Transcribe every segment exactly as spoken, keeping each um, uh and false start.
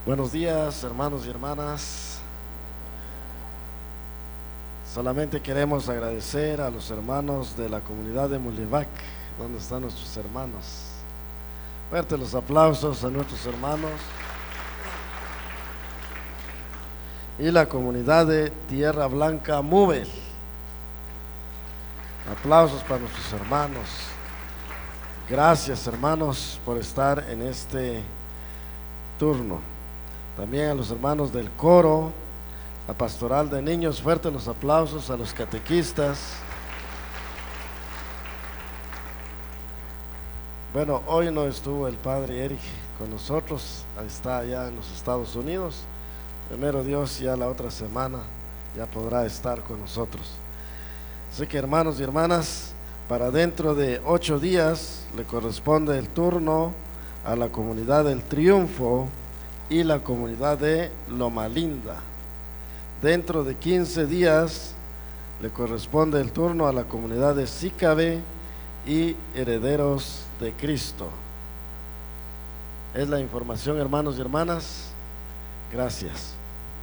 Buenos días, hermanos y hermanas. Solamente queremos agradecer a los hermanos de la comunidad de Mulivac. ¿Dónde están nuestros hermanos? Fuertes los aplausos a nuestros hermanos. Y la comunidad de Tierra Blanca Mubel. Aplausos para nuestros hermanos. Gracias, hermanos, por estar en este turno. También a los hermanos del coro, la pastoral de niños, fuertes los aplausos a los catequistas. Bueno, hoy no estuvo el padre Eric con nosotros, está allá en los Estados Unidos. Primero Dios, ya la otra semana ya podrá estar con nosotros. Así que, hermanos y hermanas, para dentro de ocho días le corresponde el turno a la comunidad del Triunfo y la comunidad de Loma Linda. Dentro de quince días le corresponde el turno a la comunidad de Sicabe y Herederos de Cristo. Es la información, hermanos y hermanas. Gracias.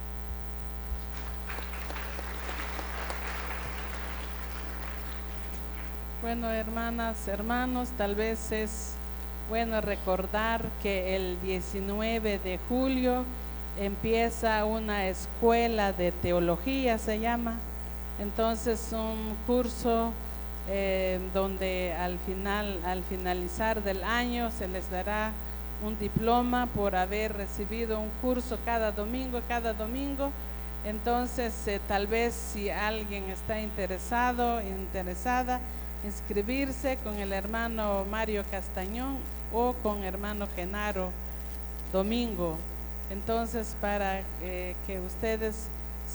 Bueno, hermanas, hermanos, tal vez es bueno recordar que el diecinueve de julio empieza una escuela de teología, se llama. Entonces, un curso eh, donde al final, al finalizar del año, se les dará un diploma por haber recibido un curso cada domingo, cada domingo. Entonces, eh, tal vez si alguien está interesado, interesada, inscribirse con el hermano Mario Castañón o con hermano Genaro Domingo. Entonces, para eh, que ustedes